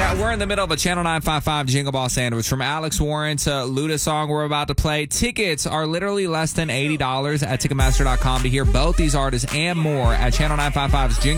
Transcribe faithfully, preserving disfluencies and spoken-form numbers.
we're in the middle of a Channel nine five five Jingle Ball sandwich from Alex Warren to Luda song we're about to play. Tickets are literally less than eighty dollars at Ticketmaster dot com to hear both these artists and more at Channel nine five five's Jingle